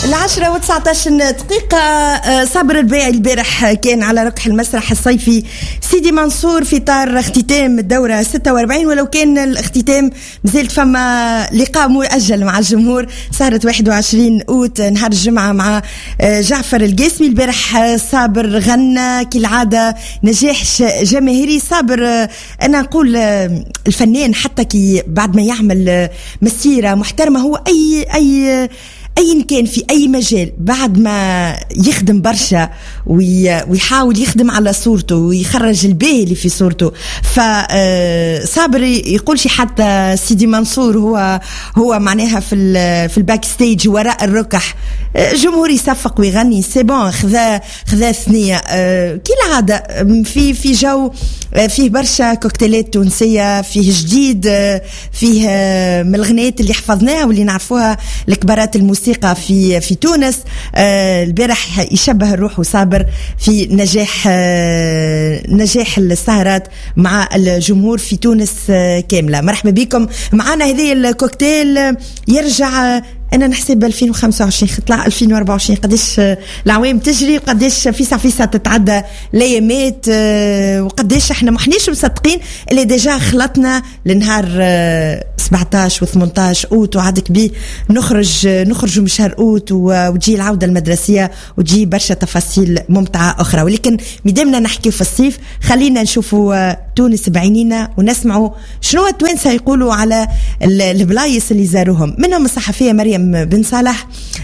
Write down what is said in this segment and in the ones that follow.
10:19 صابر الباعي البارح كان على ركح المسرح الصيفي سيدي منصور في اطار اختتام الدوره 46، ولو كان الاختتام مازالت فما لقاء مؤجل مع الجمهور سهره 21 اوت نهار الجمعه مع جعفر القاسمي. البارح صابر غنى كالعاده نجاح جماهيري. صابر انا نقول الفنان حتى كي بعد ما يعمل مسيره محترمه هو اي كان في أي مجال بعد ما يخدم برشا ويحاول يخدم على صورته ويخرج الباهي اللي في صورته. فصابر يقولش حتى سيدي منصور هو معناها في الباك ستيج وراء الركح جمهور يصفق ويغني سيبون خذا ثنية كالعادة في جو فيه برشا كوكتيلات تونسية، فيه جديد، فيه من الغنيات اللي حفظناها واللي نعرفوها الكبارات الموسيقى في تونس. البارح يشبه الروح وصابر في نجاح السهرات مع الجمهور في تونس كاملة. مرحبا بكم معنا. هذه الكوكتيل يرجع أنا نحسب 2025 خطلع 2024 قديش العوام تجري وقديش فيسا تتعدى ليامات وقديش احنا محنيش مصدقين اللي ديجا خلطنا لنهار 17 و18 اوت وعدك بيه نخرج من شهر اوت وتجي العودة المدرسية وتجي برشا تفاصيل ممتعة أخرى. ولكن مدامنا نحكي في الصيف خلينا نشوفوا تونس بعينينا ونسمعوا شنو التوانسة يقولوا على البلايص اللي زاروهم. منهم الصحفية مريم بن صالح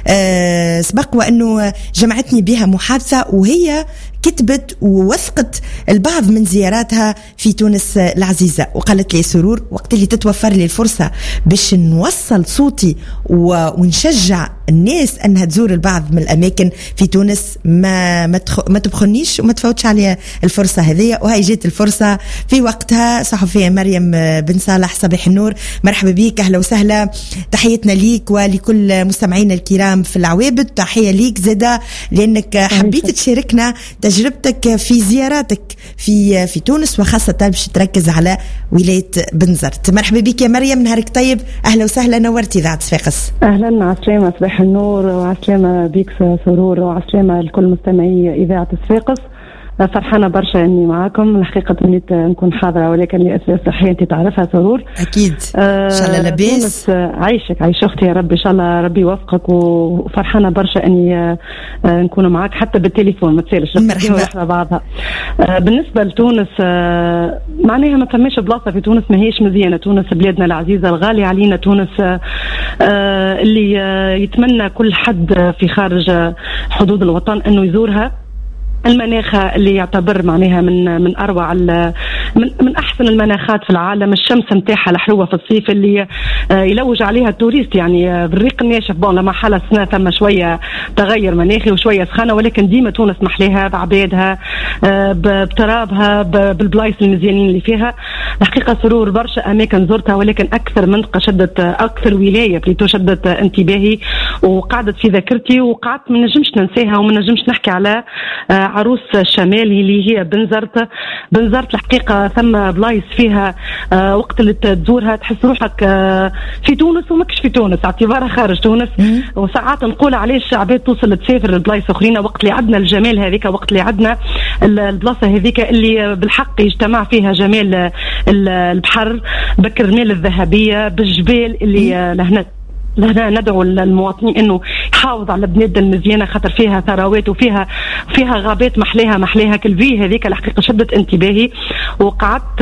سبق وأنه جمعتني بها محادثة وهي كتبت ووثقت البعض من زياراتها في تونس العزيزة وقالت لي سرور وقت اللي تتوفر لي الفرصة باش نوصل صوتي ونشجع الناس أنها تزور البعض من الأماكن في تونس ما تبخنيش وما تفوتش عليها الفرصة هذه. وهي جت الفرصة في وقتها. صحفية مريم بن صالح صباح النور، مرحبا بيك، أهلا وسهلا، تحياتنا ليك ولكل مستمعينا الكرام في العوابد. تحية ليك زادة لأنك حبيت تشاركنا تجربتك في زياراتك في تونس وخاصة باش تركز على ولاية بنزرت. مرحبا بك يا مريم، نهارك طيب، أهلا وسهلا، نورتي إذاعة صفاقس. أهلا، عسلامة، صباح النور وعسلامة بيك سرور وعسلامة لكل مستمعي إذاعة صفاقس. فرحانة برشا أني معاكم. الحقيقة تمنيت نكون حاضرة ولكن لأسباب صحية أنت تعرفها سرور. أكيد إن شاء الله لاباس. عايشك عايش أختي يا رب، إن شاء الله ربي يوفقك. وفرحانة برشا أني نكون معاك حتى بالتليفون ما تسالش مرحبا بعضها. بالنسبة لتونس معناها ما فماش بلاصة في تونس ما هيش مزيانة. تونس بلادنا العزيزة الغالية علينا، تونس اللي يتمنى كل حد في خارج حدود الوطن أنه يزورها. المناخ اللي يعتبر معناها من أروع من أحسن المناخات في العالم. الشمس متاحة الحلوة في الصيف اللي يلوج عليها التوريست، يعني بالريق الناشف. لما حال السنة ثم شوية تغير مناخي وشوية سخانة، ولكن ديما تونس محليها بعبادها بترابها بالبلايص المزيانين اللي فيها. الحقيقة سرور برشا أماكن زرتها، ولكن أكثر منطقة أكثر ولاية بليتو شدت انتباهي وقعدت في ذاكرتي وقعدت من نجمش ننساها ومن نجمش نحكي على عروس الشمال اللي هي بنزرت. الحقيقة ثم بلايص فيها وقت اللي تزورها تحس روحك في تونس ومكش في تونس، اعتبارها خارج تونس. وساعات نقول علاش الشعبات توصل تسافر لبلايص اخرين وقت اللي عندنا الجمال هذيك، وقت اللي عندنا البلاصة هذيك اللي بالحق يجتمع فيها جمال البحر بكر الميل الذهبية بالجبال اللي لهنا ندعو المواطنين انه يحافظ على بلاد المزيانه خاطر فيها ثروات وفيها غابات محليها كلفي. هذيك الحقيقه شدت انتباهي وقعدت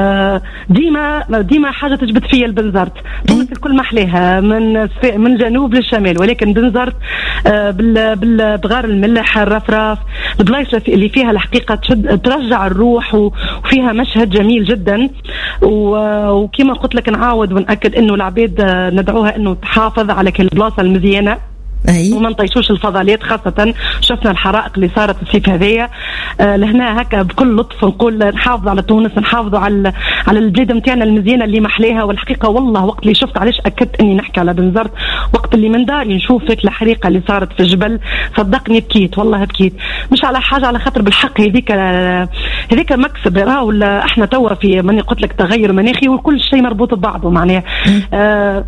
ديما حاجه تجبد فيا البنزرت. تونس الكل محليها من جنوب للشمال، ولكن بنزرت بالبغار الملح الرفراف البلايص اللي فيها الحقيقه ترجع الروح وفيها مشهد جميل جدا. وكما قلت لك نعاود ونأكد انه العباد ندعوها انه تحافظ على كل بلاصه المزيانه وما نطيشوش الفضالات. خاصة شفنا الحرائق اللي صارت الصيف هذية لهنا هكا بكل لطف نقول نحافظ على تونس، نحافظوا على البلاد متاعنا المزيانة اللي محليها. والحقيقة والله وقت اللي شفت علاش أكدت أني نحكي على بنزرت، وقت اللي من داري نشوف فيك الحريقة اللي صارت في الجبل صدقني بكيت، والله بكيت. مش على حاجة، على خاطر بالحق هذيك مكسب راهو احنا توا في من قلت لك تغير مناخي وكل شيء مربوط ببعضه معناه.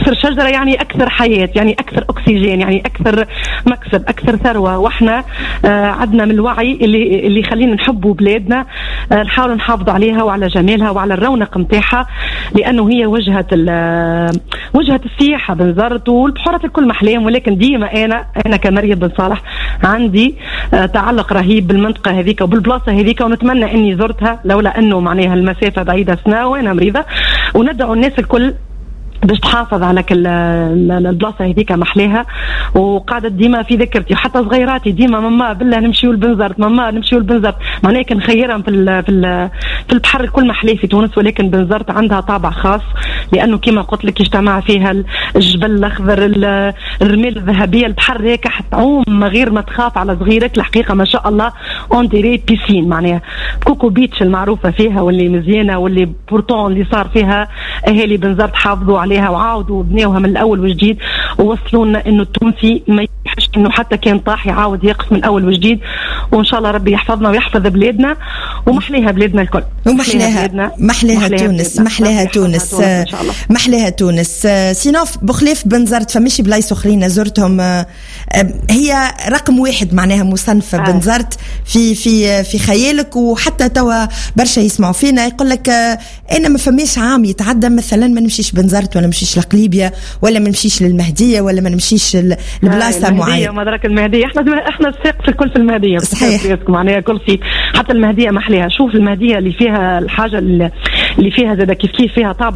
اكثر شجره يعني اكثر حياه، يعني اكثر اكسجين، يعني اكثر مكسب، اكثر ثروه. واحنا عندنا من الوعي اللي يخلينا نحبوا بلادنا، نحاول نحافظوا عليها وعلى جمالها وعلى الرونق نتاعها، لانه هي وجهه السياحه بنزرت، والبحورات الكل محليهم. ولكن ديما انا كمريم بن صالح عندي تعلق رهيب بالمنطقه هذيك وبالبلاصه هذيك، ونتمنى اني زرتها لولا انه معناها المسافه بعيده سنه وانا مريضه. وندعو الناس الكل باش تحافظ على البلاصه هذيك محليها. وقعدت ديما في ذكرتي، وحتى صغيراتي ديما ماما بالله نمشيو لبنزرت، ماما نمشيو لبنزرت. معناها كان خيرهم في البحر الكل محلي في تونس، ولكن بنزرت عندها طابع خاص، لانه كما قلت لك يجتمع فيها الجبل الاخضر، الرمال الذهبيه، البحر هيك تعوم من غير ما تخاف على صغيرك. الحقيقه ما شاء الله اون ديري بيسين، معناها كوكو بيتش المعروفه فيها واللي مزيانه، واللي بورتون اللي صار فيها اهالي بنزرت حافظوا عليها وعاودوا بنيوها من الاول وجديد، ووصلوا لنا انه التونسي ما يحش انه حتى كان طاح يعاود يقف من اول وجديد. وان شاء الله ربي يحفظنا ويحفظ بلادنا ومحليها بلادنا الكل، محليها تونس، محليها تونس، محليها تونس. سينوف بخلاف بنزرت فمشي بلايص اخرين زرتهم، هي رقم واحد معناها مصنفه بنزرت في خيالك. وحتى توا برشا يسمعوا فينا يقول لك انا ما فماش عام يتعدى مثلا ما نمشيش بنزرت، ولا نمشيش لقليبية، ولا ما نمشيش للمهديه، ولا ما نمشيش لبلاصه معينه. مدرك المهديه، احنا الساق في الكل في المهديه صحيح، معناها كل شيء. حتى المهديه محليها. شوف المهديه اللي فيها الحاجه اللي فيها زاد كيف فيها طابع